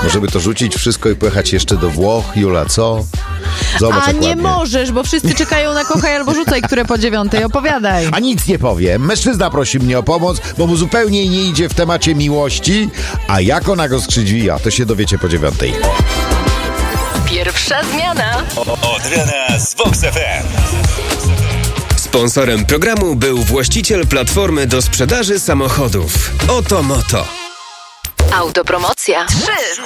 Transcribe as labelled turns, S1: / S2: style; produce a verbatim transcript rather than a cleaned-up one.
S1: Może by to rzucić wszystko i pojechać jeszcze do Włoch, Jula, co? Zobacz,
S2: A
S1: jak
S2: nie
S1: ładnie.
S2: możesz, bo wszyscy czekają na kochaj albo rzucaj, które po dziewiątej. Opowiadaj.
S1: A nic nie powiem. Mężczyzna prosi mnie o pomoc, bo mu zupełnie nie idzie w temacie miłości, a jak ona go skrzywia, to się dowiecie po dziewiątej.
S3: Pierwsza zmiana.
S4: Od rana z Vox F M.
S5: Sponsorem programu był właściciel platformy do sprzedaży samochodów Oto Moto.
S3: Autopromocja. Trzy.